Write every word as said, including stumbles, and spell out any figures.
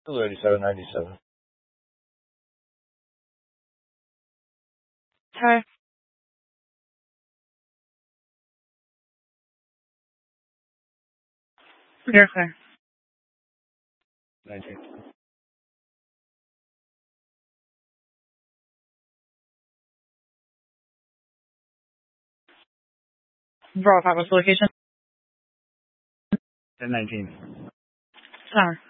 Blue eighty-seven ninety-seven. Hi. You're clear. nineteen. Bro, what's the location? ten nineteen. Summer.